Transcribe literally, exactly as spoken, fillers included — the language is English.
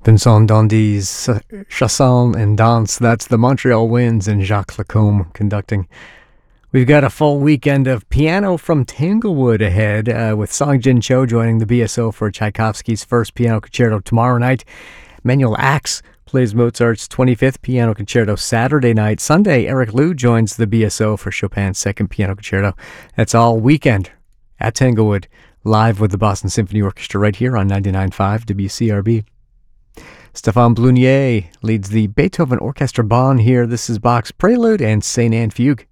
Vincent Dandy's Chanson and Dance. That's the Montreal Winds and Jacques Lacombe conducting. We've got a full weekend of piano from Tanglewood ahead, uh, with Song Jin Cho joining the B S O for Tchaikovsky's first piano concerto tomorrow night. Manuel Axe plays Mozart's twenty-fifth piano concerto Saturday night. Sunday, Eric Liu joins the B S O for Chopin's second piano concerto. That's all weekend at Tanglewood, live with the Boston Symphony Orchestra right here on ninety-nine point five W C R B. Stéphane Blunier leads the Beethoven Orchestra Bonn here. This is Bach's Prelude and Saint Anne Fugue.